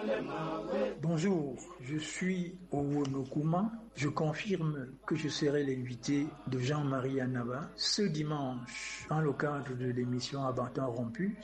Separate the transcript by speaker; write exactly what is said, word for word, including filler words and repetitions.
Speaker 1: Bonjour, je suis Owonokuma. Je confirme que je serai l'invité de Jean-Marie Annaba ce dimanche dans le cadre de l'émission À bâton rompu